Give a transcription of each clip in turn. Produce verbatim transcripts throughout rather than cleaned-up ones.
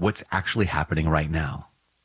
what's actually happening right now.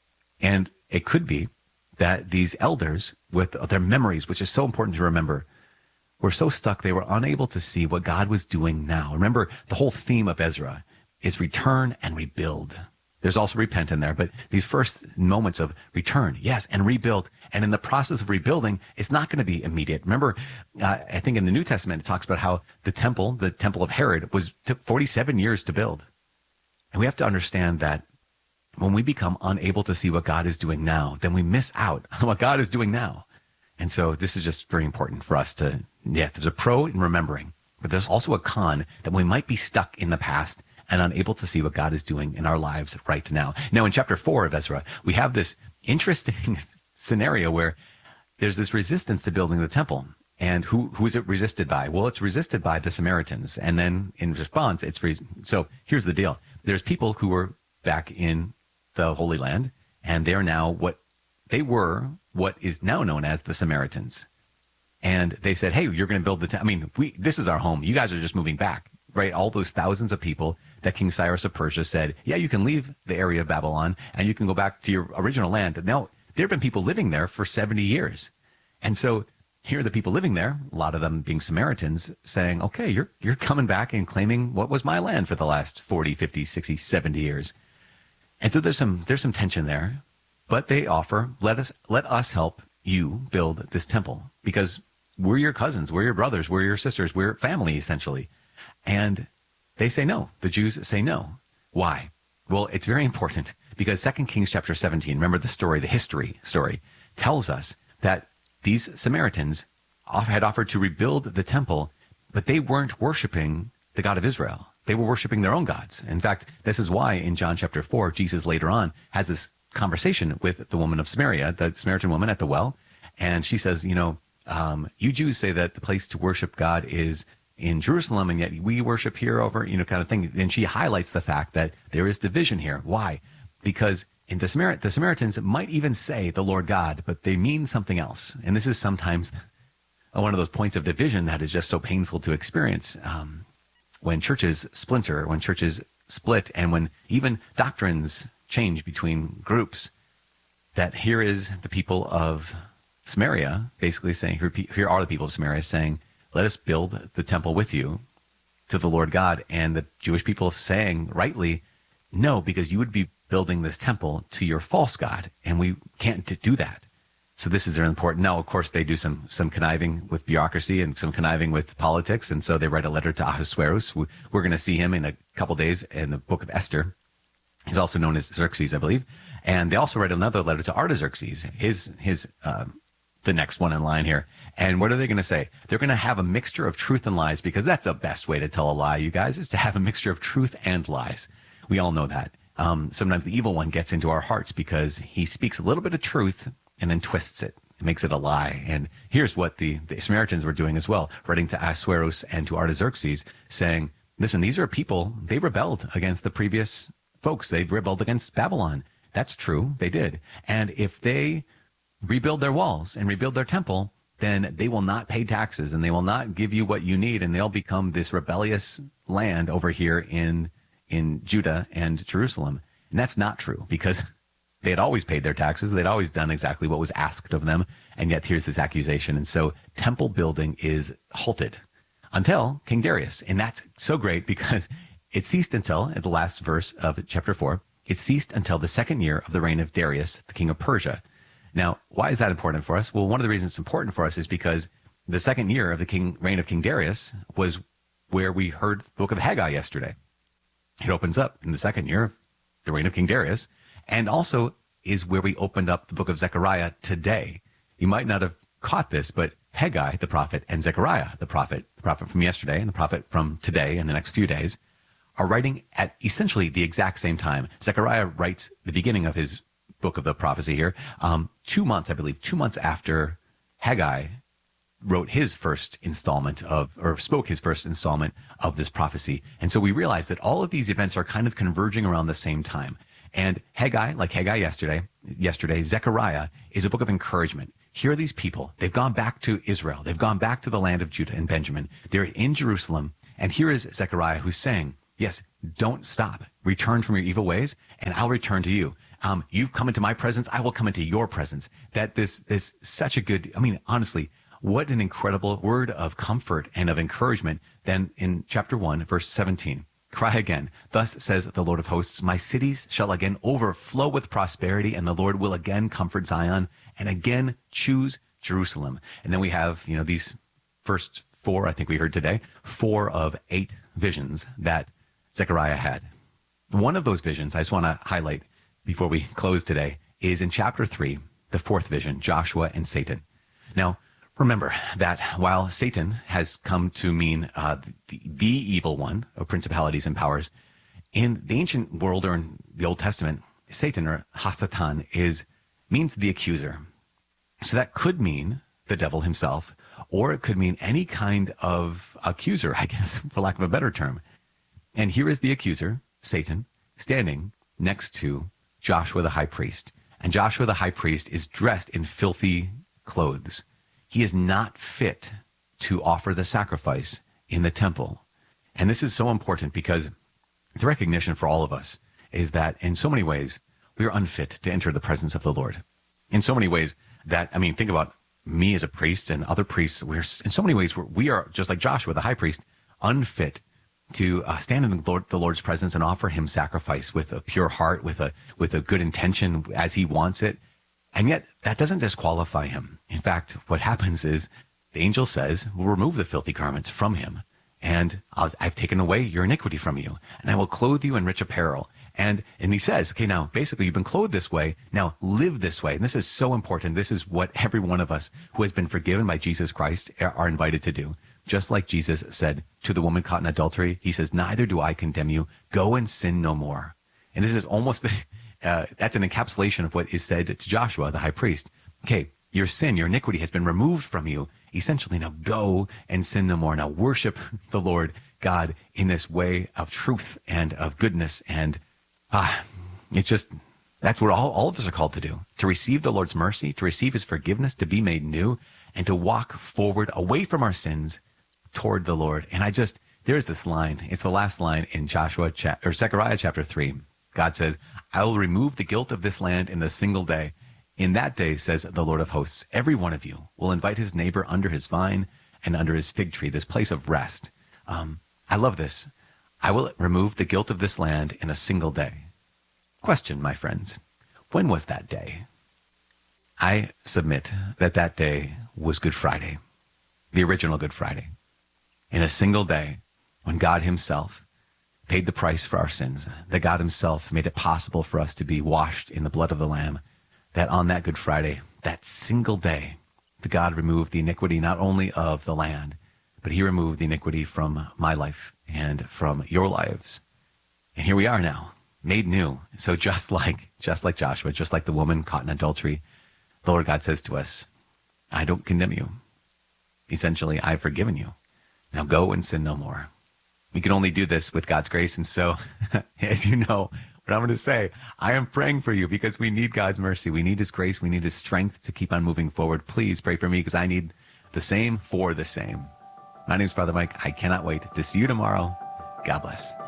And it could be that these elders, with their memories, which is so important to remember, were so stuck they were unable to see what God was doing now. Remember, the whole theme of Ezra is return and rebuild. There's also repent in there, but these first moments of return, yes, and rebuild. And in the process of rebuilding, it's not going to be immediate. Remember, uh, I think in the New Testament, it talks about how the temple, the temple of Herod, was took forty-seven years to build. And we have to understand that when we become unable to see what God is doing now, then we miss out on what God is doing now. And so this is just very important for us to, yeah, there's a pro in remembering, but there's also a con that we might be stuck in the past and unable to see what God is doing in our lives right now. Now, in chapter four of Ezra, we have this interesting scenario where there's this resistance to building the temple. And who who is it resisted by? Well, it's resisted by the Samaritans. And then in response, it's re- so here's the deal. There's people who were back in the Holy Land, and they're now what they were what is now known as the Samaritans. And they said, hey, you're going to build the temple. I mean, we this is our home. You guys are just moving back, right? All those thousands of people that King Cyrus of Persia said, yeah, you can leave the area of Babylon and you can go back to your original land. Now, there have been people living there for seventy years. And so here are the people living there, a lot of them being Samaritans, saying, okay, you're you're coming back and claiming what was my land for the last forty, fifty, sixty, seventy years. And so there's some there's some tension there. But they offer, let us let us help you build this temple, because we're your cousins, we're your brothers, we're your sisters, we're family, essentially. And they say no. The Jews say no. Why? Well, it's very important, because Second Kings chapter seventeen, remember the story, the history story, tells us that these Samaritans had offered to rebuild the temple, but they weren't worshiping the God of Israel. They were worshiping their own gods. In fact, this is why in John chapter four, Jesus later on has this conversation with the woman of Samaria, the Samaritan woman at the well. And she says, you know, um, you Jews say that the place to worship God is in Jerusalem, and yet we worship here over, you know, kind of thing. And she highlights the fact that there is division here. Why? Because in the, Samar- the Samaritans might even say the Lord God, but they mean something else. And this is sometimes one of those points of division that is just so painful to experience. Um, when churches splinter, when churches split, and when even doctrines change between groups, that here is the people of Samaria basically saying, here, here are the people of Samaria saying, let us build the temple with you to the Lord God. And the Jewish people saying rightly, no, because you would be building this temple to your false God, and we can't do that. So this is very important. Now, of course, they do some some conniving with bureaucracy and some conniving with politics, and so they write a letter to Ahasuerus. We're going to see him in a couple days in the book of Esther. He's also known as Xerxes, I believe. And they also write another letter to Artaxerxes, his his uh, the next one in line here. And what are they going to say? They're going to have a mixture of truth and lies, because that's the best way to tell a lie, you guys, is to have a mixture of truth and lies. We all know that. Um, sometimes the evil one gets into our hearts because he speaks a little bit of truth and then twists it. It makes it a lie. And here's what the, the Samaritans were doing as well, writing to Ahasuerus and to Artaxerxes, saying, listen, these are people, they rebelled against the previous folks. They've rebelled against Babylon. That's true. They did. And if they rebuild their walls and rebuild their temple, then they will not pay taxes and they will not give you what you need. And they'll become this rebellious land over here in in Judah and Jerusalem. And that's not true, because they had always paid their taxes. They'd always done exactly what was asked of them. And yet here's this accusation. And so temple building is halted until King Darius. And that's so great, because it ceased until, at the last verse of chapter four, it ceased until the second year of the reign of Darius, the king of Persia. Now, why is that important for us? Well, one of the reasons it's important for us is because the second year of the king reign of King Darius was where we heard the book of Haggai yesterday. It opens up in the second year of the reign of King Darius, and also is where we opened up the book of Zechariah today. You might not have caught this, but Haggai, the prophet, and Zechariah, the prophet, the prophet from yesterday and the prophet from today and the next few days, are writing at essentially the exact same time. Zechariah writes the beginning of his book of the prophecy here, um, two months, I believe, two months after Haggai wrote his first installment of, or spoke his first installment of this prophecy. And so we realize that all of these events are kind of converging around the same time. And Haggai, like Haggai yesterday, yesterday, Zechariah is a book of encouragement. Here are these people. They've gone back to Israel. They've gone back to the land of Judah and Benjamin. They're in Jerusalem. And here is Zechariah who's saying, Yes, don't stop. Return from your evil ways, and I'll return to you. Um, you come into my presence, I will come into your presence. That this is such a good, I mean, honestly, what an incredible word of comfort and of encouragement. Then in chapter one, verse seventeen, cry again. Thus says the Lord of hosts, my cities shall again overflow with prosperity, and the Lord will again comfort Zion and again choose Jerusalem. And then we have, you know, these first four, I think we heard today, four of eight visions that Zechariah had. One of those visions I just want to highlight before we close today is in chapter three, the fourth vision, Joshua and Satan. Now, remember that while Satan has come to mean uh, the, the evil one of principalities and powers, in the ancient world or in the Old Testament, Satan or Hasatan is means the accuser. So that could mean the devil himself, or it could mean any kind of accuser, I guess, for lack of a better term. And here is the accuser, Satan, standing next to Joshua the high priest. And Joshua the high priest is dressed in filthy clothes. He is not fit to offer the sacrifice in the temple. And this is so important because the recognition for all of us is that in so many ways, we are unfit to enter the presence of the Lord. In so many ways that, I mean, think about me as a priest and other priests. We're in so many ways, we're, we are just like Joshua, the high priest, unfit to uh, stand in the, Lord, the Lord's presence and offer him sacrifice with a pure heart, with a, with a good intention as he wants it. And yet that doesn't disqualify him. In fact, what happens is the angel says, we'll remove the filthy garments from him. And I'll, I've taken away your iniquity from you, and I will clothe you in rich apparel. And, and he says, okay, now basically you've been clothed this way. Now live this way. And this is so important. This is what every one of us who has been forgiven by Jesus Christ are invited to do. Just like Jesus said to the woman caught in adultery, he says, neither do I condemn you. Go and sin no more. And this is almost, uh, that's an encapsulation of what is said to Joshua, the high priest. Okay, your sin, your iniquity has been removed from you. Essentially, now go and sin no more. Now worship the Lord God in this way of truth and of goodness. And ah, it's just, that's what all, all of us are called to do, to receive the Lord's mercy, to receive his forgiveness, to be made new, and to walk forward away from our sins toward the Lord. And I just, there's this line. It's the last line in Joshua cha- or Zechariah chapter three. God says, I will remove the guilt of this land in a single day. In that day, says the Lord of hosts, every one of you will invite his neighbor under his vine and under his fig tree, this place of rest. Um, I love this. I will remove the guilt of this land in a single day. Question, my friends, when was that day? I submit that that day was Good Friday, the original Good Friday. In a single day, when God himself paid the price for our sins, that God himself made it possible for us to be washed in the blood of the Lamb, that on that Good Friday, that single day, the God removed the iniquity not only of the land, but he removed the iniquity from my life and from your lives. And here we are now, made new. So just like, just like Joshua, just like the woman caught in adultery, the Lord God says to us, I don't condemn you. Essentially, I've forgiven you. Now go and sin no more. We can only do this with God's grace. And so, as you know, what I'm going to say, I am praying for you because we need God's mercy. We need his grace. We need his strength to keep on moving forward. Please pray for me because I need the same for the same. My name is Father Mike. I cannot wait to see you tomorrow. God bless.